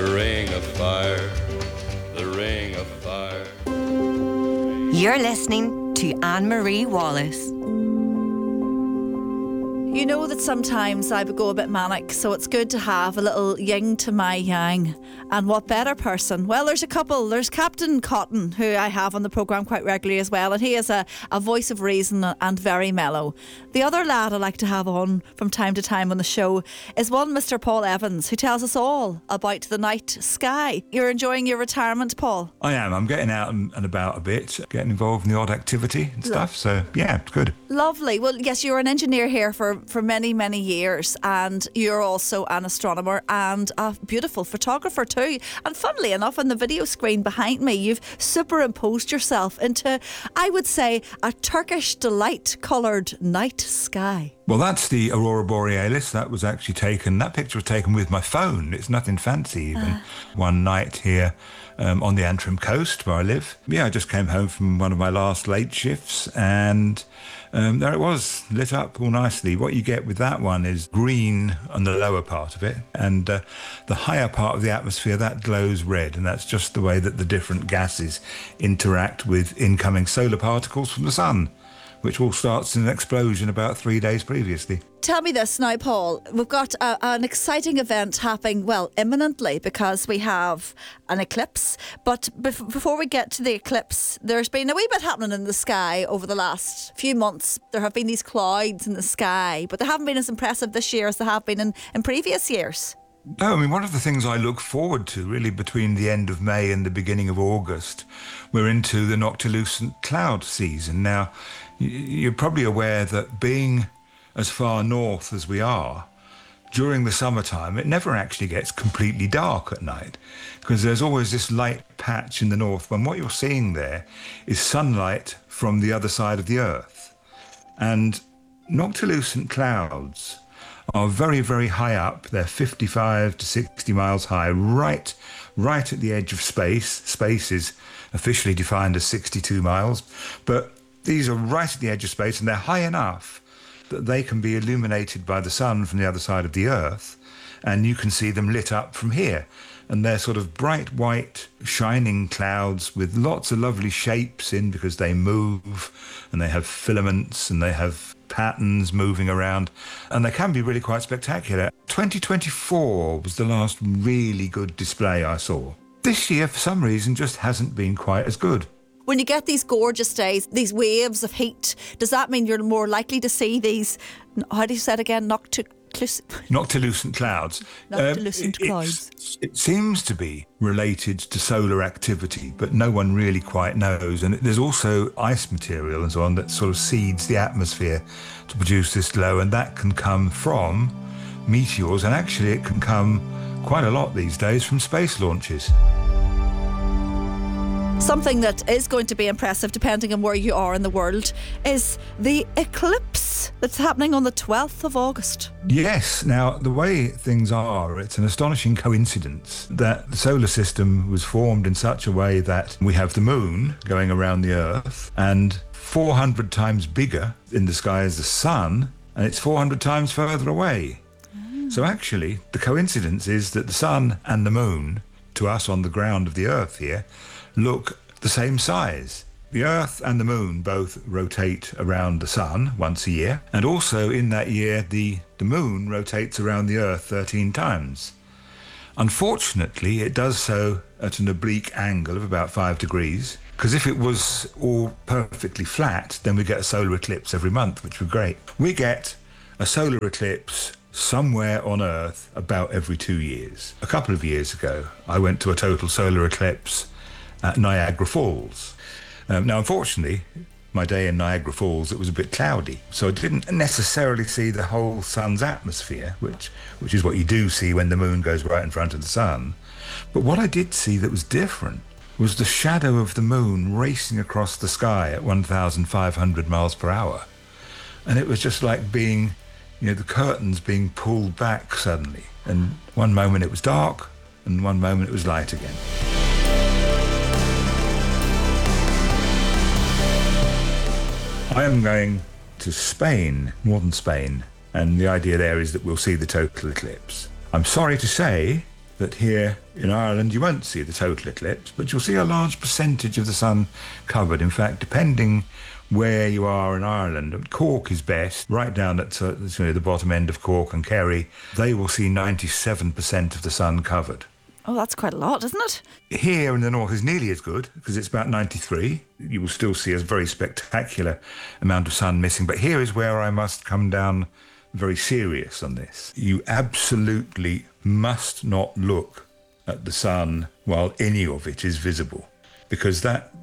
Ring of fire, the ring of fire. You're listening to Anne-Marie Wallace. You know that sometimes I would go a bit manic, so it's good to have a little yin to my yang. And what better person? Well, there's a couple. There's Captain Cotton, who I have on the programme quite regularly as well, and he is a voice of reason and very mellow. The other lad I like to have on from time to time on the show is one Mr. Paul Evans, who tells us all about the night sky. You're enjoying your retirement, Paul? I am. I'm getting out and about a bit, getting involved in the odd activity and stuff, so yeah, it's good. Lovely. Well, yes, you're an engineer here for many, many years, and you're also an astronomer and a beautiful photographer too. And funnily enough, on the video screen behind me, you've superimposed yourself into, I would say, a Turkish delight coloured night sky. Well, that's the Aurora Borealis. That picture was taken with my phone. It's nothing fancy even. One night here on the Antrim coast where I live. Yeah, I just came home from one of my last late shifts, and there it was, lit up all nicely. What you get with that one is green on the lower part of it, and the higher part of the atmosphere, that glows red, and that's just the way that the different gases interact with incoming solar particles from the sun, which all starts in an explosion about 3 days previously. Tell me this now, Paul. We've got an exciting event happening, well, imminently, because we have an eclipse. But before we get to the eclipse, there's been a wee bit happening in the sky over the last few months. There have been these clouds in the sky, but they haven't been as impressive this year as they have been in previous years. No, I mean, one of the things I look forward to, really, between the end of May and the beginning of August, we're into the noctilucent cloud season. Now, you're probably aware that being as far north as we are, during the summertime, it never actually gets completely dark at night, because there's always this light patch in the north when what you're seeing there is sunlight from the other side of the Earth. And noctilucent clouds are very, very high up. They're 55 to 60 miles high, right at the edge of space. Space is officially defined as 62 miles, but these are right at the edge of space, and they're high enough that they can be illuminated by the sun from the other side of the Earth, and you can see them lit up from here. And they're sort of bright white, shining clouds with lots of lovely shapes in, because they move, and they have filaments, and they have patterns moving around, and they can be really quite spectacular. 2024 was the last really good display I saw. This year, for some reason, just hasn't been quite as good. When you get these gorgeous days, these waves of heat, does that mean you're more likely to see these, how do you say it again, noctilucent clouds? Noctilucent clouds. It seems to be related to solar activity, but no one really quite knows. And there's also ice material and so on that sort of seeds the atmosphere to produce this glow, and that can come from meteors, and actually it can come quite a lot these days from space launches. Something that is going to be impressive, depending on where you are in the world, is the eclipse that's happening on the 12th of August. Yes. Now, the way things are, it's an astonishing coincidence that the solar system was formed in such a way that we have the moon going around the Earth, and 400 times bigger in the sky as the sun, and it's 400 times further away. So actually, the coincidence is that the sun and the moon, to us on the ground of the Earth here, look the same size. The Earth and the moon both rotate around the sun once a year, and also in that year the moon rotates around the Earth 13 times. Unfortunately, it does so at an oblique angle of about 5 degrees, because if it was all perfectly flat, then we get a solar eclipse every month, which would be great. We get a solar eclipse somewhere on Earth about every 2 years. A couple of years ago, I went to a total solar eclipse at Niagara Falls. Now, unfortunately, my day in Niagara Falls, it was a bit cloudy, so I didn't necessarily see the whole sun's atmosphere, which is what you do see when the moon goes right in front of the sun. But what I did see that was different was the shadow of the moon racing across the sky at 1,500 miles per hour. And it was just like being, the curtains being pulled back suddenly. And one moment it was dark, and one moment it was light again. I am going to Spain, northern Spain, and the idea there is that we'll see the total eclipse. I'm sorry to say that here in Ireland you won't see the total eclipse, but you'll see a large percentage of the sun covered. In fact, depending where you are in Ireland, Cork is best, right down at the bottom end of Cork and Kerry, they will see 97% of the sun covered. Oh, that's quite a lot, isn't it? Here in the north is nearly as good, because it's about 93. You will still see a very spectacular amount of sun missing. But here is where I must come down very serious on this. You absolutely must not look at the sun while any of it is visible, because that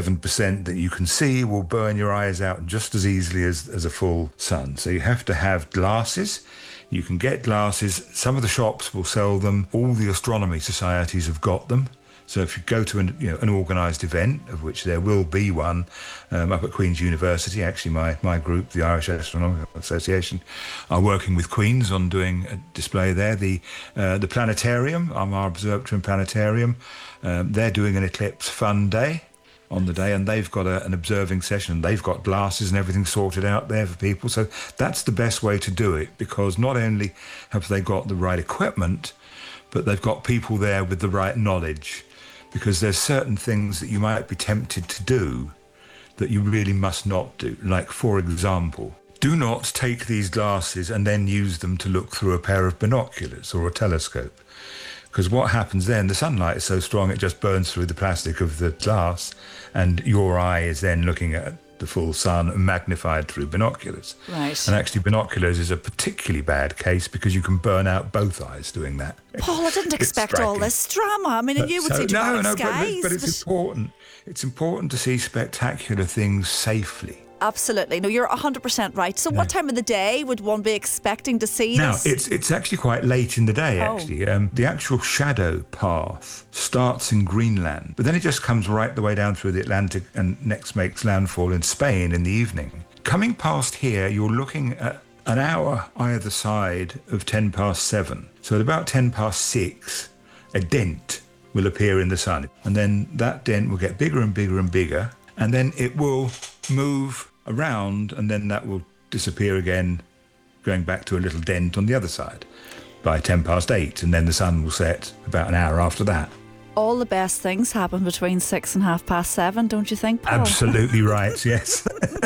7% that you can see will burn your eyes out just as easily as a full sun. So you have to have glasses. You can get glasses. Some of the shops will sell them. All the astronomy societies have got them. So if you go to an organised event, of which there will be one up at Queen's University, actually my group, the Irish Astronomical Association, are working with Queen's on doing a display there. The planetarium, our observatory and planetarium, they're doing an eclipse fun day on the day, and they've got an observing session. They've got glasses and everything sorted out there for people. So that's the best way to do it, because not only have they got the right equipment, but they've got people there with the right knowledge, because there's certain things that you might be tempted to do that you really must not do. Like, for example, do not take these glasses and then use them to look through a pair of binoculars or a telescope. Because what happens then, the sunlight is so strong it just burns through the plastic of the glass, and your eye is then looking at the full sun magnified through binoculars. Right. And actually binoculars is a particularly bad case because you can burn out both eyes doing that. Paul, I didn't expect all this drama. I mean, you would see dramatic skies. But it's important. It's important to see spectacular things safely. Absolutely. No, you're 100% right. So what time of the day would one be expecting to see this? Now, it's actually quite late in the day, actually. The actual shadow path starts in Greenland, but then it just comes right the way down through the Atlantic and next makes landfall in Spain in the evening. Coming past here, you're looking at an hour either side of 10 past 7. So at about 10 past 6, a dent will appear in the sun. And then that dent will get bigger and bigger and bigger, and then it will move around, and then that will disappear again, going back to a little dent on the other side by 10 past 8, and then the sun will set about an hour after that. All the best things happen between 6 and 7:30, don't you think, Paul? Absolutely right, yes.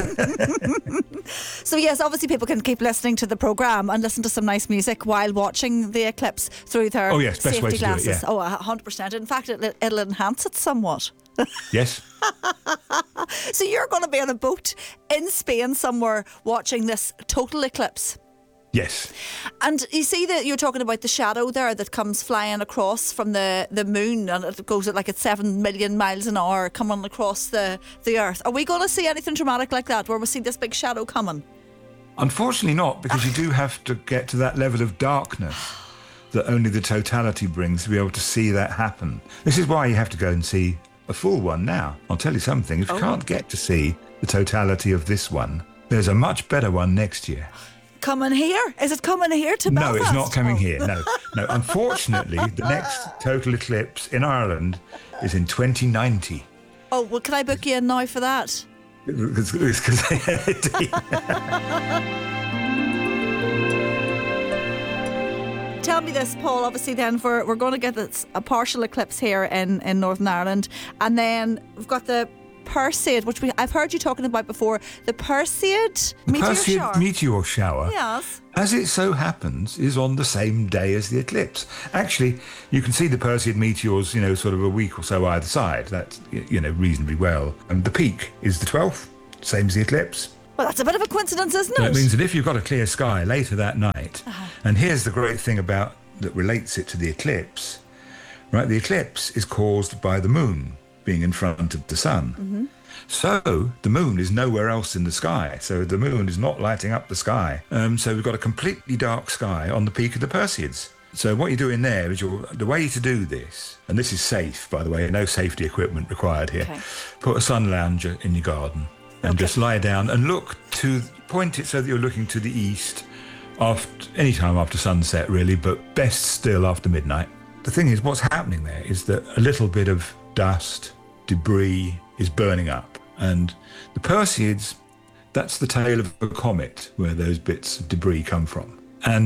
So yes, obviously people can keep listening to the programme and listen to some nice music while watching the eclipse through their safety glasses. Do it, yeah. 100%. In fact, it'll enhance it somewhat. Yes. So you're going to be on a boat in Spain somewhere watching this total eclipse. Yes. And you see that you're talking about the shadow there that comes flying across from the moon, and it goes at 7 million miles an hour coming across the earth. Are we going to see anything dramatic like that, where we see this big shadow coming? Unfortunately not, because you do have to get to that level of darkness that only the totality brings to be able to see that happen. This is why you have to go and see a full one now. I'll tell you something, if you can't get to see the totality of this one, there's a much better one next year. Coming here? Is it coming here to Belfast? No, it's not coming here, no. Unfortunately, the next total eclipse in Ireland is in 2090. Oh, well, can I book you in now for that? Tell me this, Paul. Obviously, then we're going to get a partial eclipse here in Northern Ireland, and then we've got the Perseid, which I've heard you talking about before. The Perseid meteor shower. Yes. As it so happens, is on the same day as the eclipse. Actually, you can see the Perseid meteors, sort of a week or so either side. That's, reasonably well. And the peak is the 12th, same as the eclipse. Well, that's a bit of a coincidence, isn't it? That means that if you've got a clear sky later that night, and here's the great thing that relates it to the eclipse, right? The eclipse is caused by the moon being in front of the sun. Mm-hmm. So the moon is nowhere else in the sky. So the moon is not lighting up the sky. So we've got a completely dark sky on the peak of the Perseids. So what you're doing there is the way to do this, and this is safe, by the way, no safety equipment required here. Okay. Put a sun lounger in your garden and just lie down and point it so that you're looking to the east any time after sunset, really, but best still after midnight. The thing is, what's happening there is that a little bit of dust, debris is burning up. And the Perseids, that's the tail of a comet where those bits of debris come from. And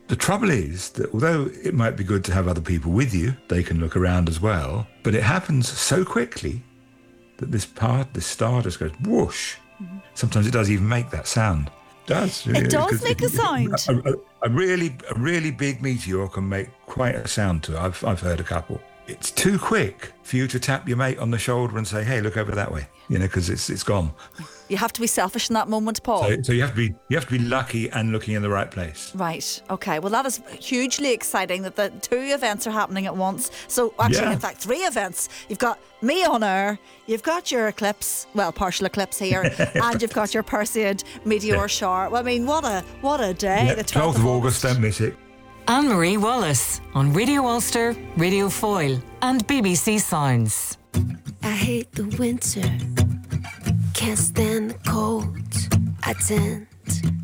The trouble is that although it might be good to have other people with you, they can look around as well, but it happens so quickly that this star just goes whoosh. Mm-hmm. Sometimes it does even make that sound. It does make a sound. A really big meteor can make quite a sound to it. I've heard a couple. It's too quick for you to tap your mate on the shoulder and say, "Hey, look over that way," because it's gone. You have to be selfish in that moment, Paul. So you have to be lucky and looking in the right place. Right. Okay. Well, that is hugely exciting that the 2 events are happening at once. So actually, in fact, 3 events. You've got me on air. You've got your eclipse, well, partial eclipse here, and you've got your Perseid meteor shower. Well, I mean, what a day! The 12th of August. Don't miss it. Anne-Marie Wallace on Radio Ulster, Radio Foyle and BBC Sounds. I hate the winter, can't stand the cold. I tend